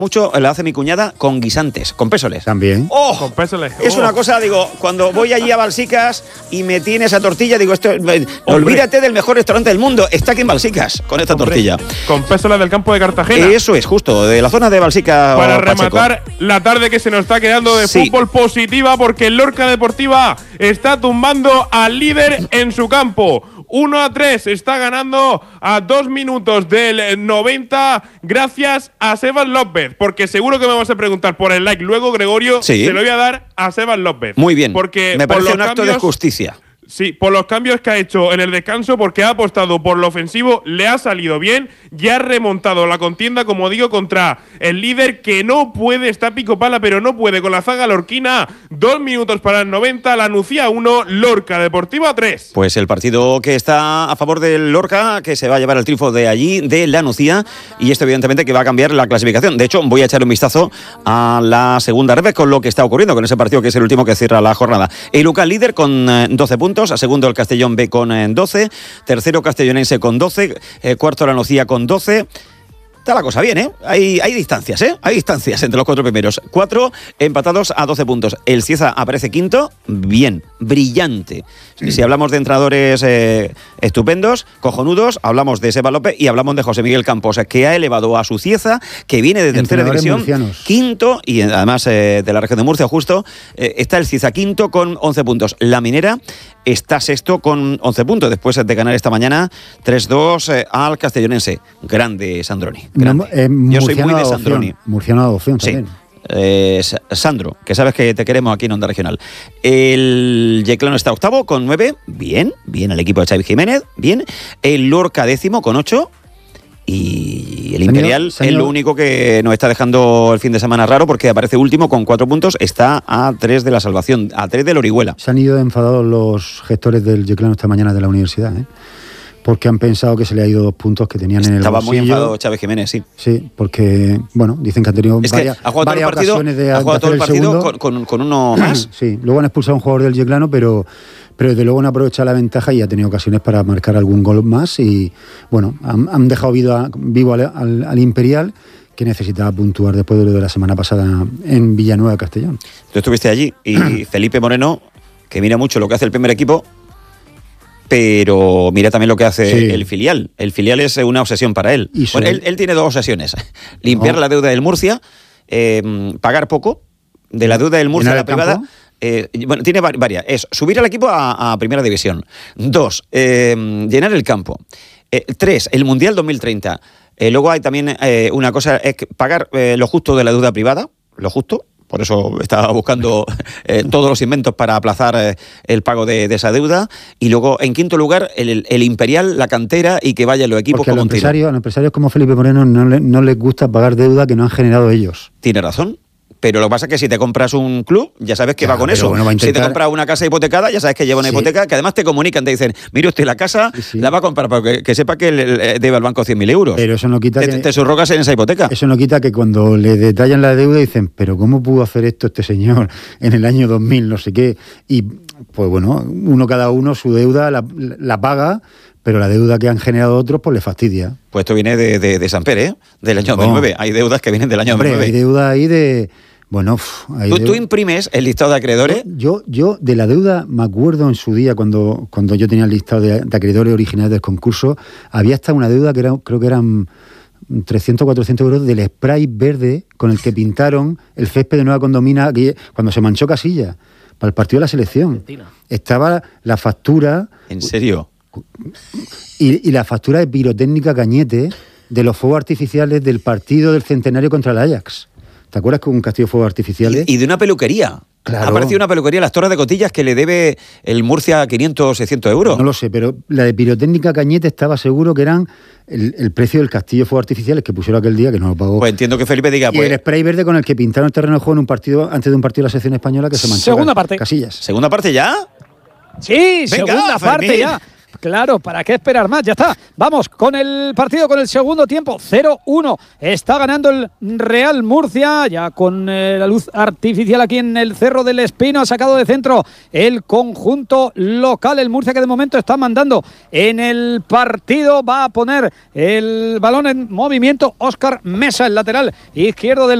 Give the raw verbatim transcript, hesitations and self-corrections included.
Mucho la hace mi cuñada con guisantes, con pésoles. También. ¡Oh! Con pésoles. Es Oh. una cosa, digo, cuando voy allí a Balsicas y me tiene esa tortilla, digo, esto, eh, olvídate del mejor restaurante del mundo, está aquí en Balsicas, con esta Hombre, tortilla. Con pésoles del campo de Cartagena. Eso es, justo, de la zona de Balsicas. Para o Pacheco. rematar la tarde que se nos está quedando de Sí. fútbol positiva, porque el Lorca Deportiva está tumbando al líder en su campo. uno a tres, está ganando a dos minutos del noventa gracias a Sebas López, porque seguro que me vamos a preguntar por el like. Luego, Gregorio, Sí. se lo voy a dar a Sebas López. Muy bien, Porque me por parece los un acto de cambios- justicia. Sí, por los cambios que ha hecho en el descanso, porque ha apostado por lo ofensivo, le ha salido bien, ya ha remontado la contienda, como digo, contra el líder que no puede, está pico pala, pero no puede con la zaga lorquina. Dos minutos para el noventa, la Nucía uno, Lorca Deportiva tres. Pues el partido que está a favor del Lorca, que se va a llevar el triunfo de allí, de la Nucía, y esto evidentemente que va a cambiar la clasificación. De hecho, voy a echar un vistazo a la segunda revés con lo que está ocurriendo con ese partido que es el último que cierra la jornada. El Lucal líder con eh, doce puntos, a segundo el Castellón B con eh, doce, tercero Castellonense con doce, eh, cuarto la Nucía con doce. Está la cosa bien, ¿eh? Hay, hay distancias, ¿eh? Hay distancias entre los cuatro primeros. Cuatro empatados a doce puntos. El Cieza aparece quinto, bien, brillante. Si hablamos de entrenadores eh, estupendos, cojonudos, hablamos de Seba López y hablamos de José Miguel Campos, que ha elevado a su Cieza, que viene de tercera Entrenadores división, murcianos. quinto, y además eh, de la región de Murcia, justo, eh, está el Cieza quinto con once puntos. La Minera está sexto con once puntos, después de ganar esta mañana tres dos eh, al Castellonense. Grande Sandroni. Grande. No, eh, Yo soy muy murciano de adopción, Sandroni. Murciano de adopción Sí. también. Eh, Sandro, que sabes que te queremos aquí en Onda Regional. El Yeclano está octavo con nueve. Bien, bien el equipo de Xavi Jiménez. Bien. El Lorca décimo con ocho. Y el Imperial Señor, señor. es lo único que nos está dejando el fin de semana raro porque aparece último con cuatro puntos. Está a tres de la salvación, a tres del Orihuela. Se han ido enfadados los gestores del Yeclano esta mañana de la universidad, ¿eh? Porque han pensado que se le ha ido dos puntos que tenían en el Estaba muy bolsillo. enfadado Xavi Jiménez, sí. Sí, porque, bueno, dicen que han tenido Es que varias, ha jugado todo el varias partido, ocasiones de, ha de jugado todo hacer el partido segundo. con, con, con uno más. Sí, luego han expulsado a un jugador del Yeclano, pero, pero desde luego han aprovechado la ventaja y ha tenido ocasiones para marcar algún gol más. Y bueno, han, han dejado vivo, a- vivo al, al- al Imperial, que necesitaba puntuar después de lo de la semana pasada en Villanueva, Castellón. Tú estuviste allí y Felipe Moreno, que mira mucho lo que hace el primer equipo, pero mira también lo que hace Sí. el filial. El filial es una obsesión para él. Y Bueno, sobre- él, él tiene dos obsesiones. Limpiar No. la deuda del Murcia, eh, pagar poco de la deuda del Murcia a la ¿Llenar el privada. campo? Eh, bueno, tiene va- varias. Es subir al equipo a, a Primera División. Dos, eh, llenar el campo. Eh, tres, el Mundial dos mil treinta. Eh, luego hay también eh, una cosa, es que pagar eh, lo justo de la deuda privada, lo justo. Por eso estaba buscando eh, todos los inventos para aplazar eh, el pago de, de esa deuda. Y luego, en quinto lugar, el, el Imperial, la cantera y que vayan los equipos Porque a como los un tiro. empresarios, a los empresarios como Felipe Moreno no, le- no les gusta pagar deuda que no han generado ellos. Tiene razón. Pero lo que pasa es que si te compras un club, ya sabes que Ya, va con pero eso. bueno, va a Si te intentar- compras una casa hipotecada, ya sabes que lleva una Sí. hipoteca, que además te comunican, te dicen, mire usted, la casa Sí, sí. la va a comprar, para que, que sepa que le, le debe al banco cien mil euros. Pero eso no quita te, que... te subrogas en esa hipoteca. Eso no quita que cuando le detallan la deuda dicen, pero ¿cómo pudo hacer esto este señor en el año dos mil, no sé qué? Y pues bueno, uno cada uno su deuda la, la paga, pero la deuda que han generado otros pues le fastidia. Pues esto viene de, de, de Samper, ¿eh? Del año No. dos mil nueve. Hay deudas que vienen del año Hombre, dos mil hay nueve. deuda ahí de... Bueno, uf, hay Tú, deuda- tú imprimes el listado de acreedores. Yo, yo de la deuda me acuerdo en su día cuando, cuando yo tenía el listado de, de acreedores originales del concurso, había hasta una deuda que era, creo que eran trescientos, cuatrocientos euros del spray verde con el que pintaron el césped de Nueva Condomina aquí, cuando se manchó Casilla para el partido de la selección. Estaba la factura ¿En serio? y, y la factura de pirotécnica Cañete de los fuegos artificiales del partido del centenario contra el Ajax. ¿Te acuerdas que hubo un castillo de fuegos artificiales? Y, y de una peluquería. Claro. Ha aparecido una peluquería, las Torres de Cotillas, que le debe el Murcia quinientos, seiscientos euros. No lo sé, pero la de pirotécnica Cañete estaba seguro que eran el, el precio del castillo de fuegos artificiales que pusieron aquel día, que no lo pagó. Pues entiendo que Felipe diga, y pues, el spray verde con el que pintaron el terreno de juego en un partido, antes de un partido de la selección española que se manchó. Segunda parte. Casillas. ¿segunda parte ya? Sí, Venga, segunda Fermín. parte ya. claro, ¿para qué esperar más? Ya está, vamos con el partido, con el segundo tiempo, cero uno, está ganando el Real Murcia, ya con eh, la luz artificial aquí en el Cerro del Espino, ha sacado de centro el conjunto local, el Murcia, que de momento está mandando en el partido, va a poner el balón en movimiento Óscar Mesa, el lateral izquierdo del